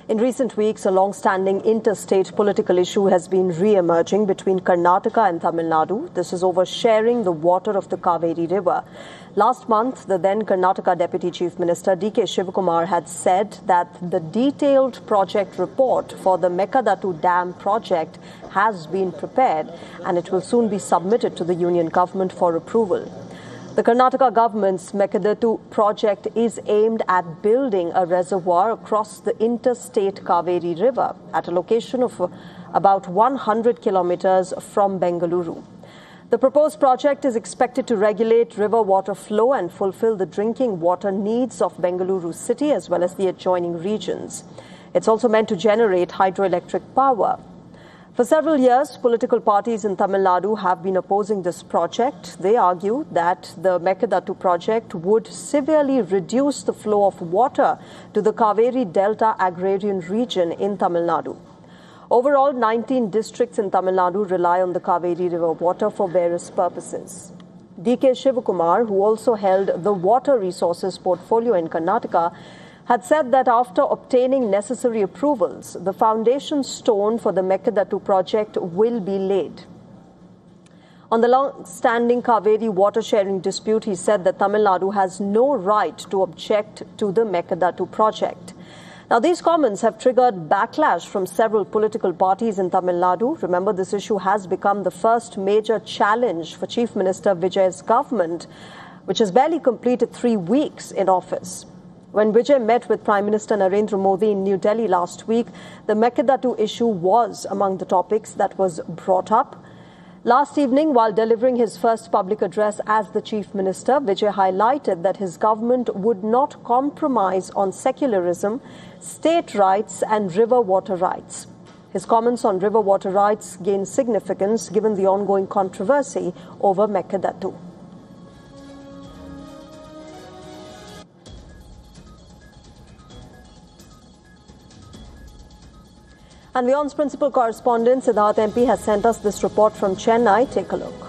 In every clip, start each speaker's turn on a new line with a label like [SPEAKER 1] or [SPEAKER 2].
[SPEAKER 1] In recent weeks, a long-standing interstate political issue has been re-emerging between Karnataka and Tamil Nadu. This is over sharing the water of the Kaveri River. Last month, the then Karnataka Deputy Chief Minister D.K. Shivakumar had said that the detailed project report for the Mekadatu Dam project has been prepared and it will soon be submitted to the Union Government for approval. The Karnataka government's Mekadatu project is aimed at building a reservoir across the interstate Kaveri River at a location of about 100 kilometers from Bengaluru. The proposed project is expected to regulate river water flow and fulfill the drinking water needs of Bengaluru city as well as the adjoining regions. It's also meant to generate hydroelectric power. For several years, political parties in Tamil Nadu have been opposing this project. They argue that the Mekadatu project would severely reduce the flow of water to the Kaveri Delta agrarian region in Tamil Nadu. Overall, 19 districts in Tamil Nadu rely on the Kaveri River water for various purposes. D.K. Shivakumar, who also held the water resources portfolio in Karnataka, had said that after obtaining necessary approvals, the foundation stone for the Mekadatu project will be laid. On the long-standing Kaveri water-sharing dispute, he said that Tamil Nadu has no right to object to the Mekadatu project. Now, these comments have triggered backlash from several political parties in Tamil Nadu. Remember, this issue has become the first major challenge for Chief Minister Vijay's government, which has barely completed 3 weeks in office. When Vijay met with Prime Minister Narendra Modi in New Delhi last week, the Mekadatu issue was among the topics that was brought up. Last evening, while delivering his first public address as the Chief Minister, Vijay highlighted that his government would not compromise on secularism, state rights and river water rights. His comments on river water rights gain significance given the ongoing controversy over Mekadatu. And WION's principal correspondent, Siddharth MP, has sent us this report from Chennai. Take a look.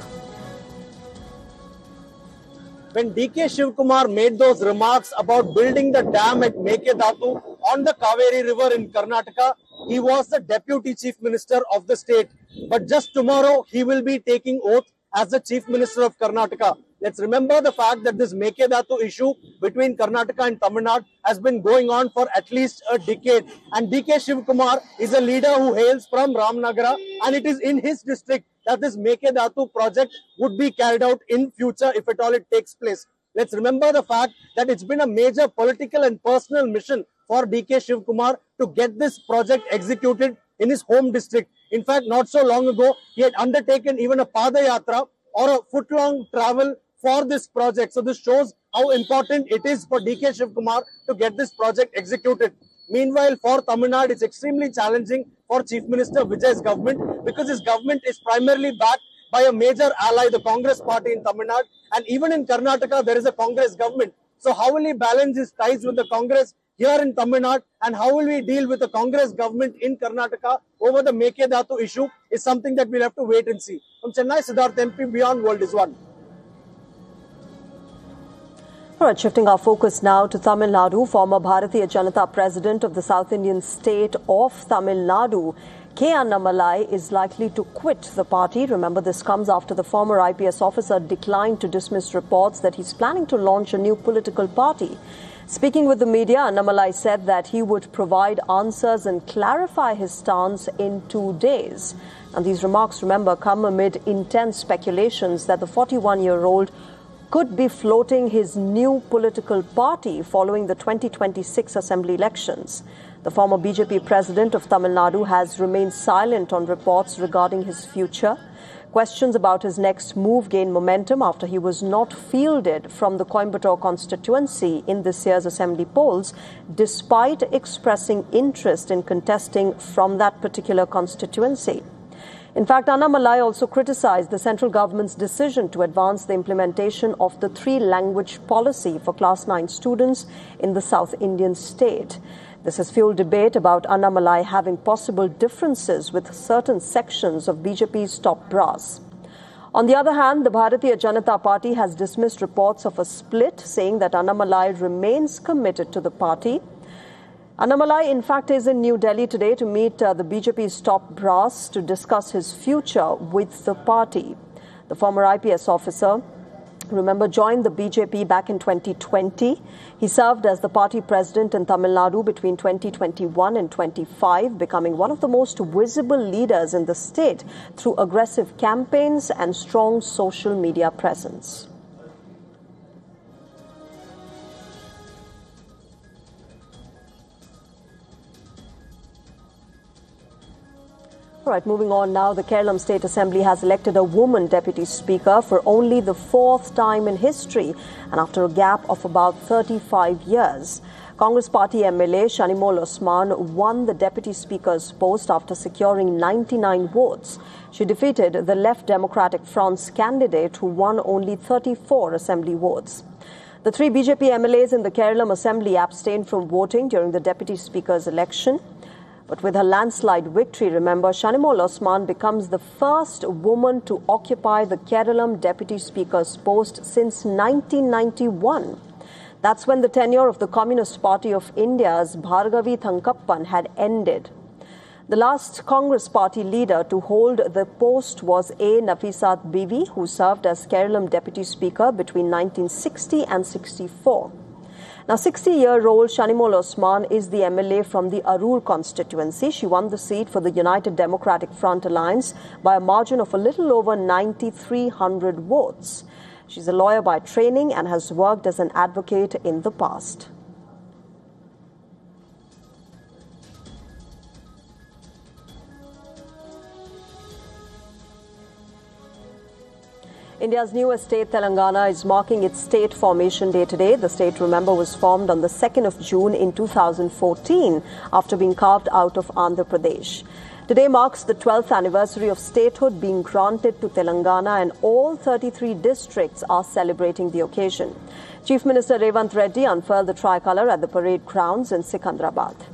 [SPEAKER 2] When D.K. Shivakumar made those remarks about building the dam at Mekadatu on the Kaveri River in Karnataka, he was the Deputy Chief Minister of the state. But just tomorrow, he will be taking oath as the Chief Minister of Karnataka. Let's remember the fact that this Mekadatu issue between Karnataka and Tamil Nadu has been going on for at least a decade. And D.K. Shivakumar is a leader who hails from Ramnagara, and it is in his district that this Mekadatu project would be carried out in future if at all it takes place. Let's remember the fact that it's been a major political and personal mission for D.K. Shivakumar to get this project executed in his home district. In fact, not so long ago, he had undertaken even a Padayatra or a foot-long travel for this project. So this shows how important it is for D.K. Shivakumar to get this project executed. Meanwhile, for Tamil Nadu, it's extremely challenging for Chief Minister Vijay's government because his government is primarily backed by a major ally, the Congress party in Tamil Nadu. And even in Karnataka, there is a Congress government. So how will he balance his ties with the Congress here in Tamil Nadu, and how will we deal with the Congress government in Karnataka over the Mekadatu issue is something that we'll have to wait and see. From Chennai, Siddharth MP, WION World is One.
[SPEAKER 1] All right, shifting our focus now to Tamil Nadu, former Bharatiya Janata president of the South Indian state of Tamil Nadu, K. Annamalai, is likely to quit the party. Remember, this comes after the former IPS officer declined to dismiss reports that he's planning to launch a new political party. Speaking with the media, Annamalai said that he would provide answers and clarify his stance in 2 days. And these remarks, remember, come amid intense speculations that the 41-year-old could be floating his new political party following the 2026 assembly elections. The former BJP president of Tamil Nadu has remained silent on reports regarding his future. Questions about his next move gained momentum after he was not fielded from the Coimbatore constituency in this year's assembly polls, despite expressing interest in contesting from that particular constituency. In fact, Annamalai also criticized the central government's decision to advance the implementation of the 3-language policy for Class 9 students in the South Indian state. This has fueled debate about Annamalai having possible differences with certain sections of BJP's top brass. On the other hand, the Bharatiya Janata Party has dismissed reports of a split, saying that Annamalai remains committed to the party. Annamalai, in fact, is in New Delhi today to meet the BJP's top brass to discuss his future with the party. The former IPS officer, remember, joined the BJP back in 2020. He served as the party president in Tamil Nadu between 2021 and 25, becoming one of the most visible leaders in the state through aggressive campaigns and strong social media presence. All right, moving on now. The Kerala State Assembly has elected a woman deputy speaker for only the fourth time in history and after a gap of about 35 years. Congress party MLA Shanimol Osman won the deputy speaker's post after securing 99 votes. She defeated the Left Democratic Front's candidate who won only 34 assembly votes. The three BJP MLAs in the Kerala Assembly abstained from voting during the deputy speaker's election. But with her landslide victory, remember, Shanimol Osman becomes the first woman to occupy the Keralam Deputy Speaker's post since 1991. That's when the tenure of the Communist Party of India's Bhargavi Thankappan had ended. The last Congress party leader to hold the post was A. Nafisat Bibi, who served as Keralam Deputy Speaker between 1960 and 64. Now, 60-year-old Shanimol Osman is the MLA from the Arur constituency. She won the seat for the United Democratic Front Alliance by a margin of a little over 9,300 votes. She's a lawyer by training and has worked as an advocate in the past. India's newest state, Telangana, is marking its state formation day today. The state, remember, was formed on the 2nd of June in 2014 after being carved out of Andhra Pradesh. Today marks the 12th anniversary of statehood being granted to Telangana, and all 33 districts are celebrating the occasion. Chief Minister Revanth Reddy unfurled the tricolour at the parade grounds in Secunderabad.